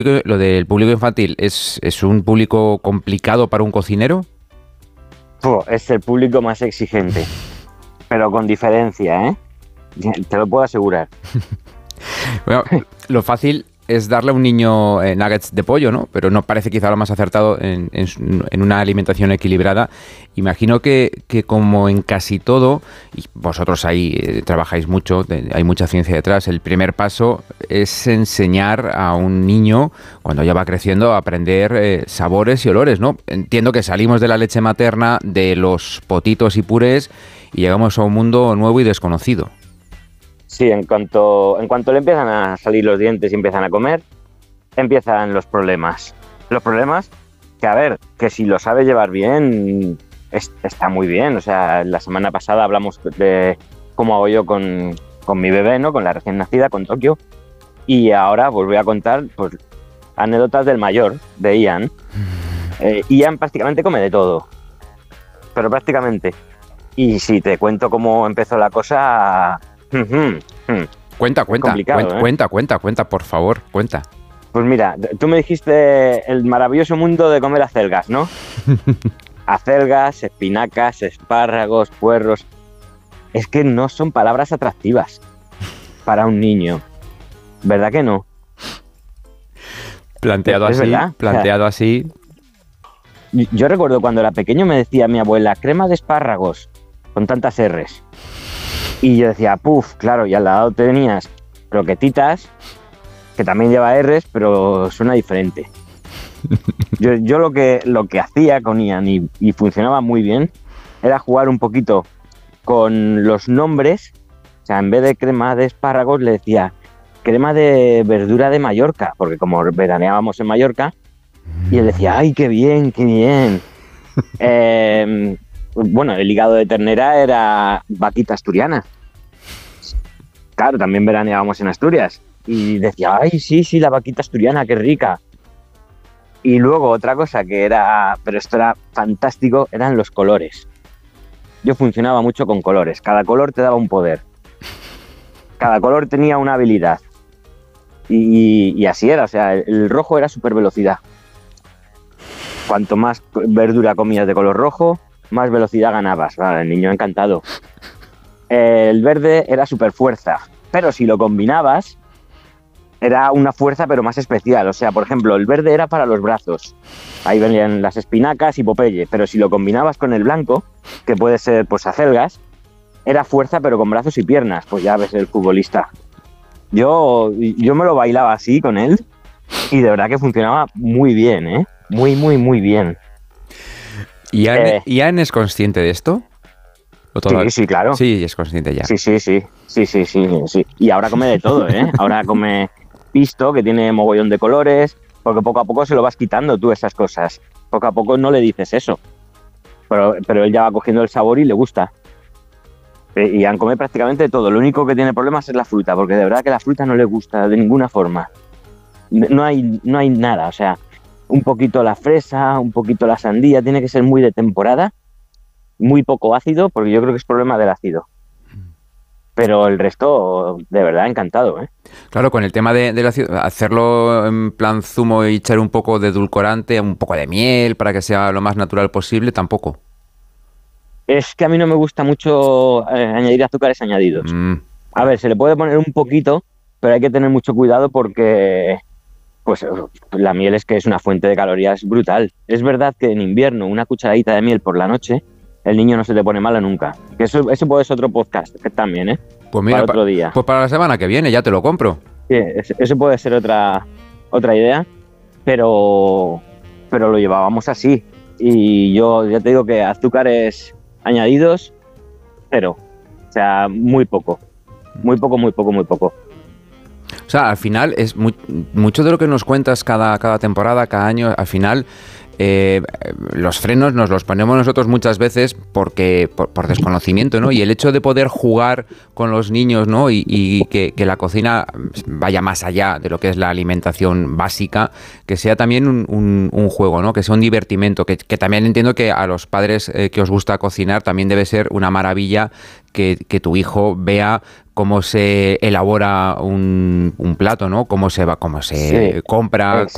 lo del público infantil, ¿es un público complicado para un cocinero? Es el público más exigente, pero con diferencia, ¿eh? Te lo puedo asegurar. Bueno, lo fácil es darle a un niño nuggets de pollo, ¿no? Pero no parece quizá lo más acertado en una alimentación equilibrada. Imagino que como en casi todo, y vosotros ahí trabajáis mucho, hay mucha ciencia detrás, el primer paso es enseñar a un niño, cuando ya va creciendo, a aprender sabores y olores, ¿no? Entiendo que salimos de la leche materna, de los potitos y purés, y llegamos a un mundo nuevo y desconocido. Sí, en cuanto le empiezan a salir los dientes y empiezan a comer, empiezan los problemas. Los problemas que, a ver, que si lo sabe llevar bien, está muy bien. O sea, la semana pasada hablamos de cómo hago yo con mi bebé, ¿no? Con la recién nacida, con Tokio. Y ahora pues voy a contar pues, anécdotas del mayor, de Ian. Ian prácticamente come de todo, pero prácticamente. Y si te cuento cómo empezó la cosa... Cuenta, por favor, cuenta. Pues mira, tú me dijiste el maravilloso mundo de comer acelgas, ¿no? Acelgas, espinacas, espárragos, puerros... Es que no son palabras atractivas para un niño. ¿Verdad que no? Planteado así, verdad. planteado así... Yo recuerdo cuando era pequeño me decía mi abuela, crema de espárragos, con tantas R's. Y yo decía, puf, claro, y al lado tenías croquetitas, que también lleva R's, pero suena diferente. Yo lo que hacía con Ian y funcionaba muy bien, era jugar un poquito con los nombres. O sea, en vez de crema de espárragos le decía crema de verdura de Mallorca, porque como veraneábamos en Mallorca, y él decía, ¡ay, qué bien, qué bien! Bueno, el hígado de ternera era vaquita asturiana. Claro, también veraneábamos en Asturias. Y decía, ¡ay, sí, la vaquita asturiana, qué rica! Y luego otra cosa que era, pero esto era fantástico, eran los colores. Yo funcionaba mucho con colores. Cada color te daba un poder. Cada color tenía una habilidad. Y así era, o sea, el rojo era super velocidad. Cuanto más verdura comías de color rojo, más velocidad ganabas. Vale, el niño encantado. El verde era super fuerza, pero si lo combinabas, era una fuerza pero más especial. O sea, por ejemplo, el verde era para los brazos. Ahí venían las espinacas y Popeye, pero si lo combinabas con el blanco, que puede ser pues acelgas, era fuerza pero con brazos y piernas. Pues ya ves el futbolista. Yo me lo bailaba así con él y de verdad que funcionaba muy bien, ¿eh? Muy, muy, muy bien. ¿Ian es consciente de esto? Sí, claro. Sí, es consciente ya. Sí. Y ahora come de todo, ¿eh? Ahora come pisto, que tiene mogollón de colores, porque poco a poco se lo vas quitando tú esas cosas. Poco a poco no le dices eso. Pero él ya va cogiendo el sabor y le gusta. Y Ian come prácticamente de todo. Lo único que tiene problemas es la fruta, porque de verdad que la fruta no le gusta de ninguna forma. No hay nada, o sea... Un poquito la fresa, un poquito la sandía, tiene que ser muy de temporada, muy poco ácido, porque yo creo que es problema del ácido. Pero el resto, de verdad, encantado, ¿eh? Claro, con el tema del ácido, hacerlo en plan zumo y echar un poco de edulcorante, un poco de miel, para que sea lo más natural posible, tampoco. Es que a mí no me gusta mucho añadir azúcares añadidos. A ver, se le puede poner un poquito, pero hay que tener mucho cuidado porque... Pues la miel es que es una fuente de calorías brutal. Es verdad que en invierno una cucharadita de miel por la noche, el niño no se te pone malo nunca. Que eso puede ser otro podcast que también, ¿eh? Pues mira, para otro día. Pues para la semana que viene ya te lo compro. Sí, eso puede ser otra idea, pero lo llevábamos así. Y yo ya te digo que azúcares añadidos, cero. O sea, muy poco. Muy poco. O sea, al final es mucho de lo que nos cuentas cada temporada, cada año, al final los frenos nos los ponemos nosotros muchas veces porque por desconocimiento, ¿no? Y el hecho de poder jugar con los niños, ¿no? Y que la cocina vaya más allá de lo que es la alimentación básica, que sea también un juego, ¿no? Que sea un divertimento, que también entiendo que a los padres que os gusta cocinar también debe ser una maravilla que tu hijo vea cómo se elabora un plato, ¿no? Cómo se compra, Exacto.